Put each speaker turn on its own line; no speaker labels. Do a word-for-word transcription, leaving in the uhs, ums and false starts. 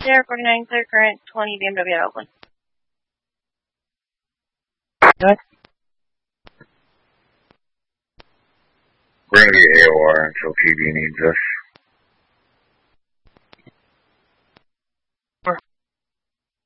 Sierra forty-nine, clear current, twenty B M W at Oakland.
What?
We're going to be A O R until T V needs us.